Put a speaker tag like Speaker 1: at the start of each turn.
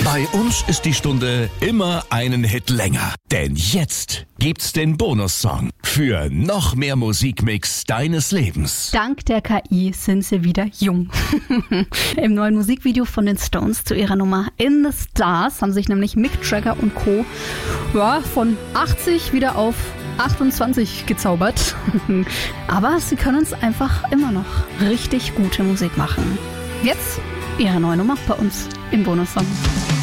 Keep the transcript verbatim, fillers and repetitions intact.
Speaker 1: Bei uns ist die Stunde immer einen Hit länger. Denn jetzt gibt's den Bonussong für noch mehr Musikmix deines Lebens.
Speaker 2: Dank der K I sind sie wieder jung. Im neuen Musikvideo von den Stones zu ihrer Nummer In the Stars haben sich nämlich Mick Jagger und Co. Ja, von achtzig wieder auf achtundzwanzig gezaubert. Aber sie können es einfach immer noch richtig gute Musik machen. Jetzt ihre neue Nummer bei uns im Bonussong.